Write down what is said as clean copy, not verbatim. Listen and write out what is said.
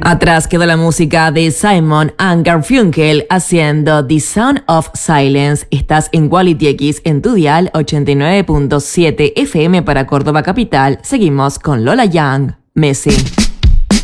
Atrás quedó la música de Simon and Garfunkel haciendo The Sound of Silence. Estás en Quality X en tu dial 89.7 FM para Córdoba Capital. Seguimos con Lola Young, Messi.